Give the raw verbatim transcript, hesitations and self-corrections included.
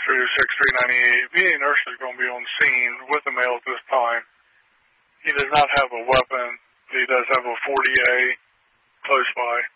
through six three ninety-eight. V A nurse is going to be on scene with the male at this time. He does not have a weapon, but he does have a forty A close by.